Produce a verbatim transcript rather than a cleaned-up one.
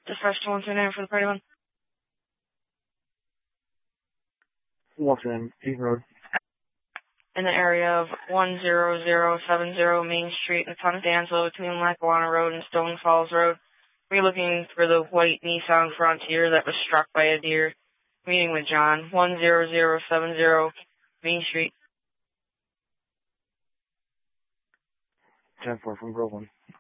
Dispatch to one three nine for the party one. one three nine, Eaton Road. In the area of one zero zero seven zero Main Street in the town of Dansville between Lackawanna Road and Stone Falls Road. We're looking for the white Nissan Frontier that was struck by a deer. Meeting with John, one zero zero seven zero Main Street. ten four from Groveland.